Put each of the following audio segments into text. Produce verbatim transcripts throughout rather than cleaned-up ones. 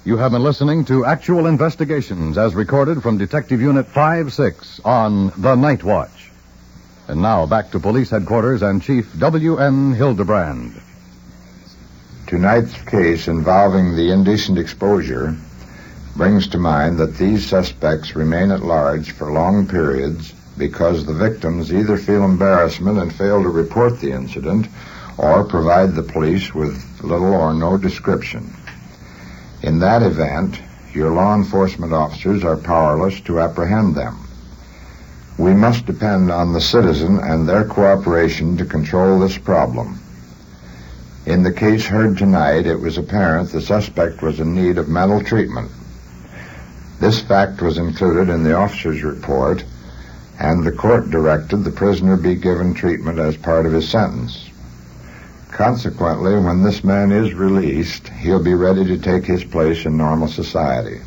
You have been listening to Actual Investigations as recorded from Detective Unit five six on The Night Watch. And now back to Police Headquarters and Chief W N Hildebrand. Tonight's case involving the indecent exposure brings to mind that these suspects remain at large for long periods because the victims either feel embarrassment and fail to report the incident or provide the police with little or no description. In that event, your law enforcement officers are powerless to apprehend them. We must depend on the citizen and their cooperation to control this problem. In the case heard tonight, it was apparent the suspect was in need of mental treatment. This fact was included in the officer's report, and the court directed the prisoner be given treatment as part of his sentence. Consequently, when this man is released, he'll be ready to take his place in normal society.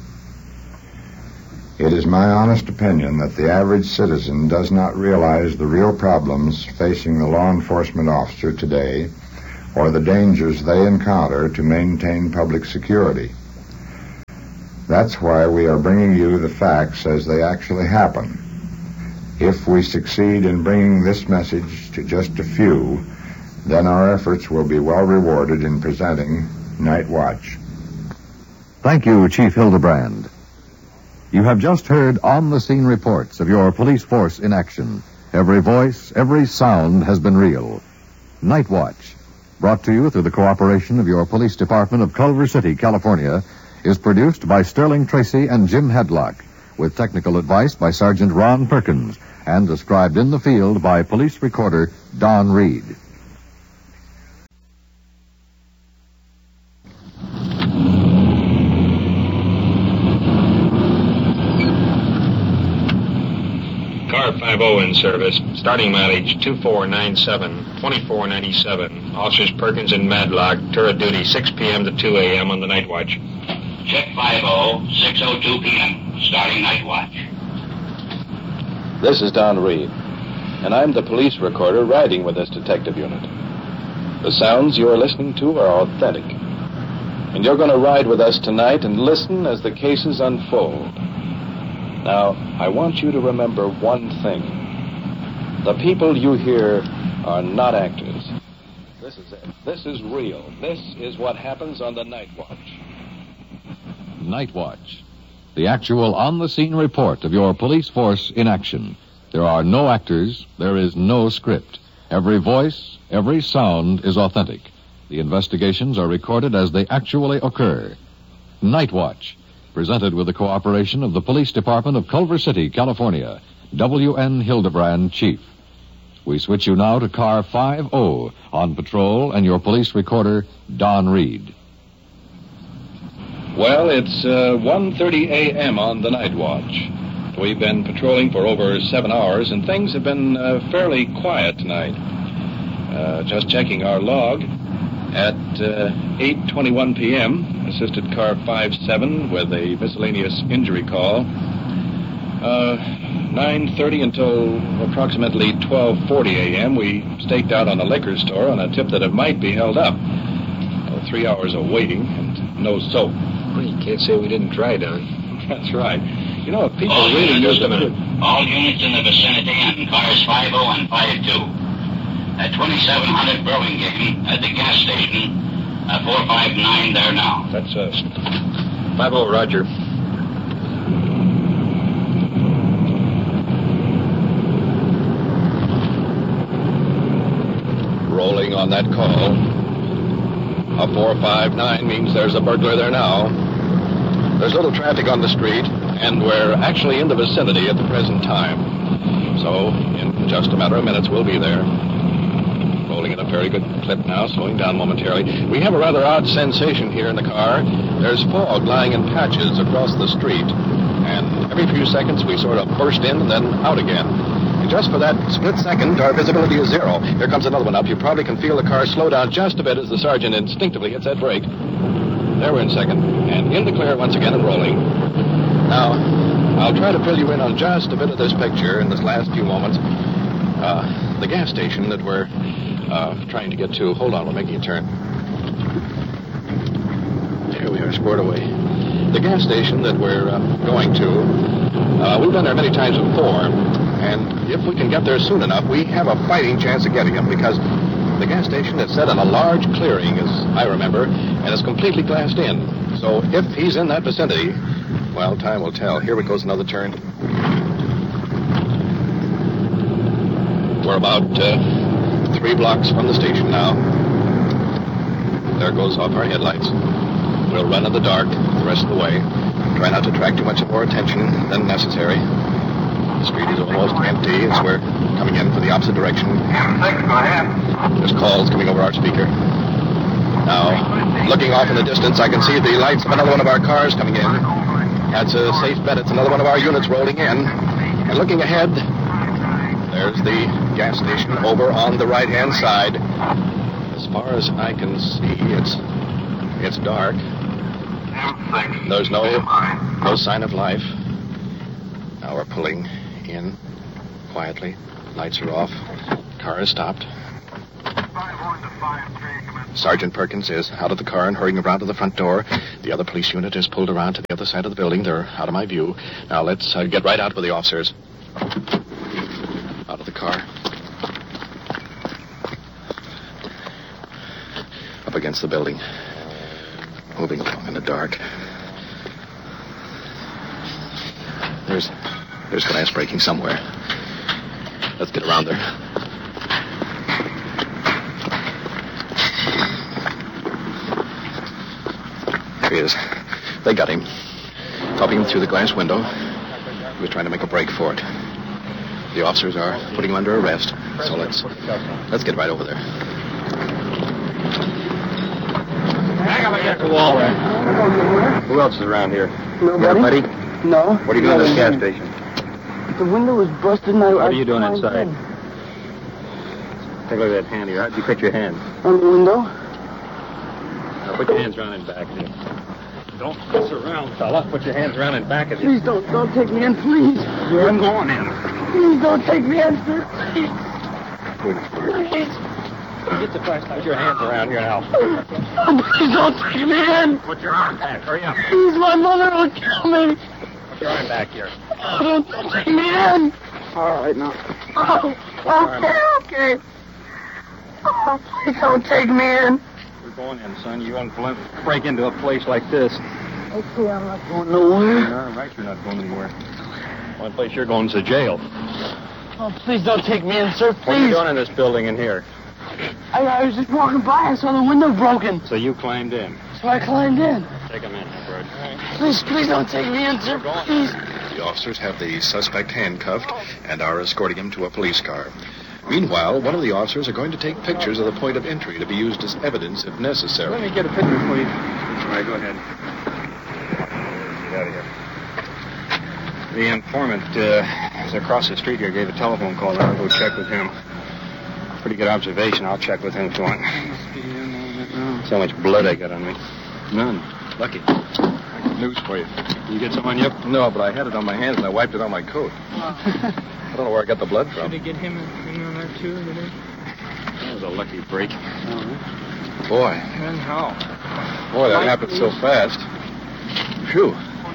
It is my honest opinion that the average citizen does not realize the real problems facing the law enforcement officer today or the dangers they encounter to maintain public security. That's why we are bringing you the facts as they actually happen. If we succeed in bringing this message to just a few, then our efforts will be well rewarded in presenting Night Watch. Thank you, Chief Hildebrand. You have just heard on-the-scene reports of your police force in action. Every voice, every sound has been real. Night Watch, brought to you through the cooperation of your police department of Culver City, California, is produced by Sterling Tracy and Jim Hadlock, with technical advice by Sergeant Ron Perkins, and described in the field by police recorder Don Reed. Car five oh in service. Starting mileage two four nine seven, twenty-four ninety-seven. Officers Perkins and Madlock, tour of duty six p.m. to two a.m. on the night watch. Check five oh, six oh two p.m. Starting night watch. This is Don Reed, and I'm the police recorder riding with this detective unit. The sounds you're listening to are authentic, and you're going to ride with us tonight and listen as the cases unfold. Now, I want you to remember one thing. The people you hear are not actors. This is it. This is real. This is what happens on the Night Watch. Night Watch, the actual on-the-scene report of your police force in action. There are no actors. There is no script. Every voice, every sound is authentic. The investigations are recorded as they actually occur. Night Watch, presented with the cooperation of the Police Department of Culver City, California. W N Hildebrand, Chief. We switch you now to car five oh on patrol and your police recorder, Don Reed. Well, it's uh, one thirty a.m. on the Night Watch. We've been patrolling for over seven hours, and things have been uh, fairly quiet tonight. Uh, just checking our log. At uh, eight twenty-one p.m., assisted car five seven with a miscellaneous injury call. Uh, nine thirty until approximately twelve forty a.m., we staked out on a liquor store on a tip that it might be held up. Well, three hours of waiting and no soap. Well, you can't say we didn't try, Don. That's right. You know, if people All really knew... Just a minute. All units in the vicinity and cars five oh and five two. At twenty-seven hundred Burlingame, at the gas station, uh, four five nine there now. That's us. five oh, Roger. Rolling on that call. A four five nine means there's a burglar there now. There's little traffic on the street, and we're actually in the vicinity at the present time. So, in just a matter of minutes, we'll be there. Rolling at a very good clip now, slowing down momentarily. We have a rather odd sensation here in the car. There's fog lying in patches across the street, and every few seconds we sort of burst in and then out again. And just for that split second, our visibility is zero. Here comes another one up. You probably can feel the car slow down just a bit as the sergeant instinctively hits that brake. There we're in second, and in the clear once again and rolling. Now, I'll try to fill you in on just a bit of this picture in this last few moments. Uh, the gas station that we're uh, trying to get to. Hold on, we're making a turn. Here we are, squared away. the gas station that we're uh, going to, uh, we've been there many times before, and if we can get there soon enough, we have a fighting chance of getting him because the gas station is set on a large clearing, as I remember, and is completely glassed in. So if he's in that vicinity, well, time will tell. Here we goes another turn. We're about uh, three blocks from the station now. There goes off our headlights. We'll run in the dark the rest of the way. Try not to attract too much more attention than necessary. The street is almost empty as we're coming in from the opposite direction. There's calls coming over our speaker. Now, looking off in the distance, I can see the lights of another one of our cars coming in. That's a safe bet. It's another one of our units rolling in. And looking ahead, there's the gas station over on the right-hand side. As far as I can see, it's it's dark. There's no no sign of life. Now we're pulling in quietly. Lights are off. Car is stopped. Sergeant Perkins is out of the car and hurrying around to the front door. The other police unit is pulled around to the other side of the building. They're out of my view. Now let's uh, get right out with the officers. Out of the car. Up against the building. Moving along in the dark. There's there's glass breaking somewhere. Let's get around there. There he is. They got him. Popping him through the glass window. He was trying to make a break for it. The officers are putting him under arrest. So let's let's get right over there. Hang on against the wall there. Who else is around here? Nobody. No. What are you doing at this gas station? The window was busted and I... What are you doing inside? Take a look at that hand here. How'd you cut your hand? On the window. Now put your hands around and back of you. Don't mess around, fella. Put your hands around and back of you. Please don't, don't take me in, please. You're going in. Please don't take me in, sir. Please. Please. Get the flashlight. Put your hands around here now. Oh, please don't take me in. Put your arm back. Hurry up. Please, my mother will kill me. Put your arm back here. Oh, don't, don't take me in. All right, now. Oh, okay, okay. Oh, please don't take me in. We're going in, son. You won't break into a place like this. Okay, I'm not going nowhere. You're right, you're not going anywhere. One place you're going is the jail. Oh, please don't take me in, sir. Please. What are you doing in this building in here? I, I was just walking by and saw the window broken. So you climbed in. So I climbed in. Take him in, Bert. Please, please don't take me in, sir. Please. The officers have the suspect handcuffed and are escorting him to a police car. Meanwhile, one of the officers are going to take pictures of the point of entry to be used as evidence if necessary. Let me get a picture for you. All right, go ahead. Get out of here. The informant uh, is across the street here. Gave a telephone call. I'll go check with him. Pretty good observation. I'll check with him if you want. See how much blood I got on me. None. Lucky. I got news for you. You get some on you? No, but I had it on my hands and I wiped it on my coat. I don't know where I got the blood from. Did they get him in on there too? Did they? That was a lucky break. Boy. And how? Boy, that happened so fast. Phew.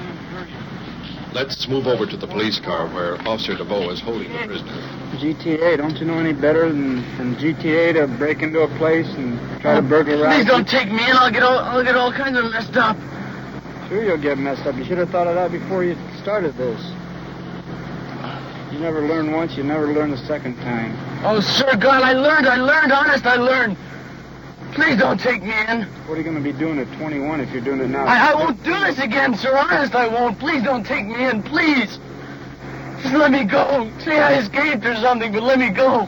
Let's move over to the police car where Officer DeVoe is holding the prisoner. G T A, don't you know any better than, than G T A to break into a place and try to burglarize? Please don't take me in. I'll get all, I'll get all kinds of messed up. Sure you'll get messed up. You should have thought of that before you started this. You never learn once, you never learn a second time. Oh, sir, God, I learned, I learned, honest, I learned. Please don't take me in. What are you going to be doing at twenty-one if you're doing it now? I, I won't do this again, sir. Honest, I won't. Please don't take me in, please. Just let me go. Say I escaped or something, but let me go.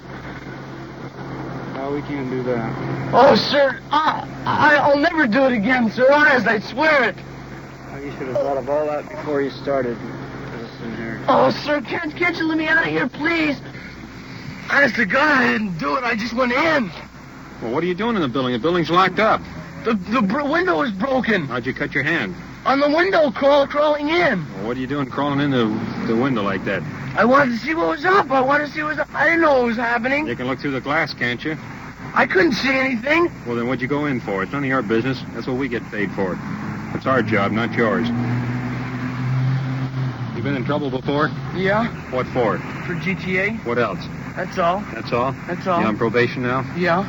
No, we can't do that. Oh, sir, I, I, I'll never do it again, sir. Honest, I swear it. Well, you should have thought of all that before you started this in here. Oh, sir, can't, can't you let me out of here, please? Honest to God, I didn't do it. I just went in. Well, what are you doing in the building? The building's locked up. The the br- window was broken. How'd you cut your hand? On the window, crawl, crawling in. Well, what are you doing crawling in the, the window like that? I wanted to see what was up. I wanted to see what was up. I didn't know what was happening. You can look through the glass, can't you? I couldn't see anything. Well, then what'd you go in for? It's none of your business. That's what we get paid for. It's our job, not yours. You been in trouble before? Yeah, What for? for G T A. What else? That's all. That's all? That's all. You on probation now? Yeah.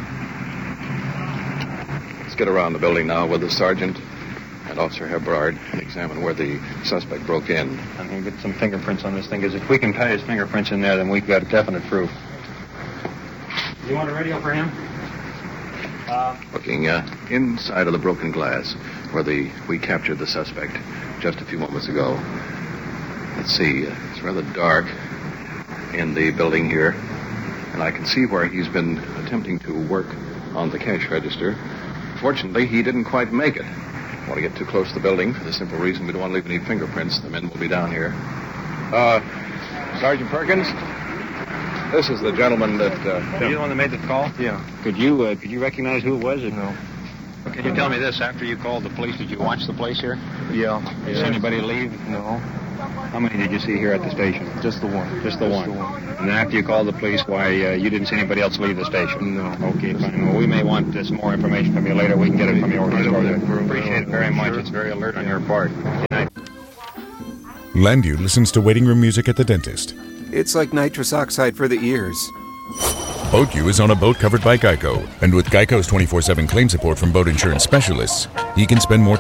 Let's get around the building now with the sergeant and Officer Hebrard and examine where the suspect broke in. I'm going to get some fingerprints on this thing, because if we can tie his fingerprints in there, then we've got definite proof. You want a radio for him? Uh, Looking uh, inside of the broken glass where the we captured the suspect just a few moments ago. Let's see, uh, it's rather dark in the building here, and I can see where he's been attempting to work on the cash register. Fortunately, he didn't quite make it. I want to get too close to the building for the simple reason we don't want to leave any fingerprints. The men will be down here. Uh, Sergeant Perkins, this is the gentleman that... Uh, Are you the one that made the call? Yeah. Could you uh, could you recognize who it was? Or? No. Can you tell me this? After you called the police, did you watch the place here? Yeah. Did you see anybody leave? No. How many did you see here at the station? Just the one. Just the Just one. the one. And after you called the police, why, uh, you didn't see anybody else leave the station? No. Okay, fine. Well, we may want uh, some more information from you later. We can get it from your I know that. We appreciate it very much. Sure. It's very alert on your part. Good night. Landu listens to waiting room music at the dentist. It's like nitrous oxide for the ears. Boat U is on a boat covered by Geico. And with Geico's twenty-four seven claim support from boat insurance specialists, he can spend more